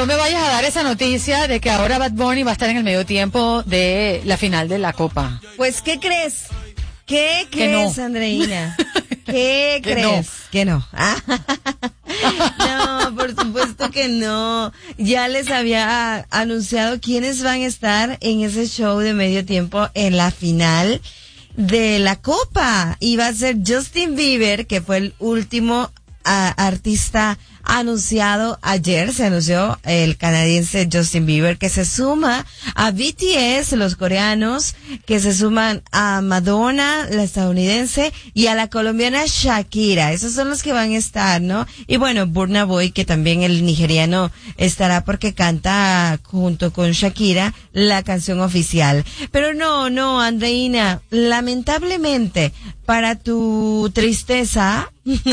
no me vayas a dar esa noticia de que ahora Bad Bunny va a estar en el medio tiempo de la final de la Copa. Pues, ¿qué crees? ¿Qué crees, no. Andreina? ¿Qué crees? No. Que no. No, por supuesto que no. Ya les había anunciado quiénes van a estar en ese show de medio tiempo en la final de la Copa. Y va a ser Justin Bieber, que fue el último artista anunciado ayer. Se anunció el canadiense Justin Bieber, que se suma a BTS, los coreanos, que se suman a Madonna, la estadounidense, y a la colombiana Shakira. Esos son los que van a estar, ¿no? Y bueno, Burna Boy, que también el nigeriano estará porque canta junto con Shakira la canción oficial. Pero no, Andreina, lamentablemente, para tu tristeza,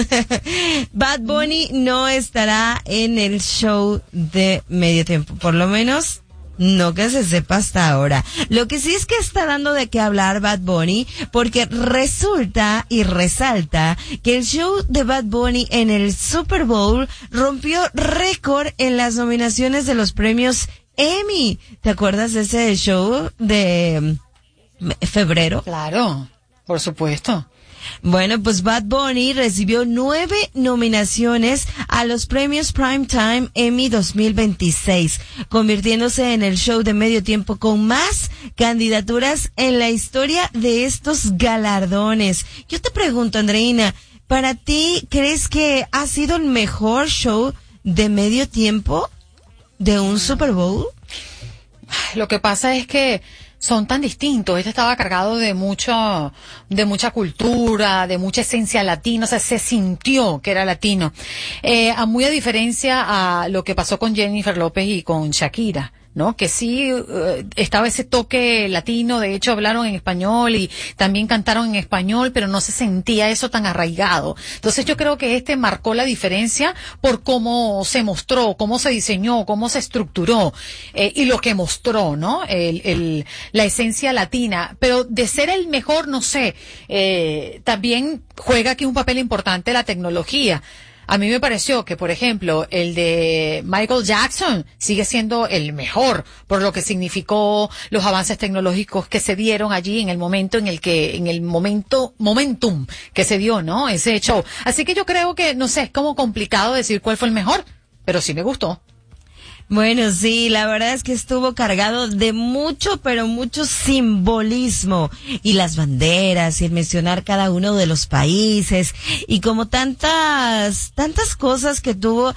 Bad Bunny no estará en el show de medio tiempo, por lo menos no que se sepa hasta ahora. Lo que sí es que está dando de qué hablar Bad Bunny, porque resulta y resalta que el show de Bad Bunny en el Super Bowl rompió récord en las nominaciones de los premios Emmy. ¿Te acuerdas de ese show de febrero? Claro, por supuesto. Bueno, pues Bad Bunny recibió 9 nominaciones a los premios Primetime Emmy 2026, convirtiéndose en el show de medio tiempo con más candidaturas en la historia de estos galardones. Yo te pregunto, Andreina, ¿para ti crees que ha sido el mejor show de medio tiempo de un Super Bowl? Lo que pasa es que son tan distintos. Este estaba cargado de mucha cultura, de mucha esencia latina, o sea, se sintió que era latino. Muy a diferencia a lo que pasó con Jennifer López y con Shakira, ¿no? Que sí estaba ese toque latino, de hecho hablaron en español y también cantaron en español, pero no se sentía eso tan arraigado. Entonces yo creo que este marcó la diferencia por cómo se mostró, cómo se diseñó, cómo se estructuró, y lo que mostró, ¿no? La esencia latina. Pero de ser el mejor, no sé, también juega aquí un papel importante la tecnología. A mí me pareció que, por ejemplo, el de Michael Jackson sigue siendo el mejor por lo que significó los avances tecnológicos que se dieron allí en el momento momentum que se dio, ¿no? Ese show. Así que yo creo que, no sé, es como complicado decir cuál fue el mejor, pero sí me gustó. Bueno, sí, la verdad es que estuvo cargado de mucho, pero mucho simbolismo. Y las banderas, y el mencionar cada uno de los países, y como tantas cosas que tuvo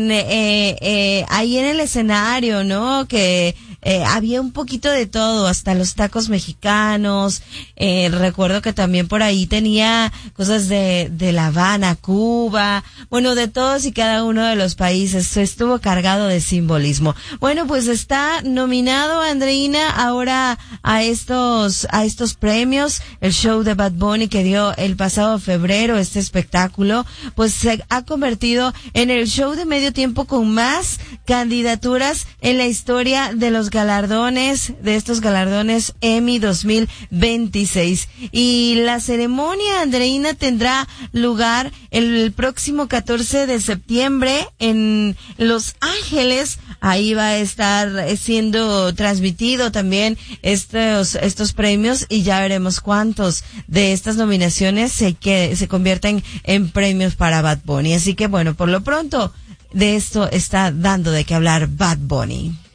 ahí en el escenario, ¿no? Que había un poquito de todo, hasta los tacos mexicanos. Recuerdo que también por ahí tenía cosas de La Habana, Cuba, bueno, de todos y cada uno de los países. Estuvo cargado de simbolismo. Bueno, pues está nominado, Andreina, ahora a estos premios. El show de Bad Bunny que dio el pasado febrero, este espectáculo, pues se ha convertido en el show de medio tiempo con más candidaturas en la historia de los galardones, de estos galardones Emmy 2026. Y la ceremonia, Andreina, tendrá lugar el próximo 14 de septiembre en Los Ángeles. Ahí va a estar siendo transmitido también estos premios, y ya veremos cuántos de estas nominaciones se convierten en premios para Bad Bunny. Así que bueno, por lo pronto de esto está dando de qué hablar Bad Bunny.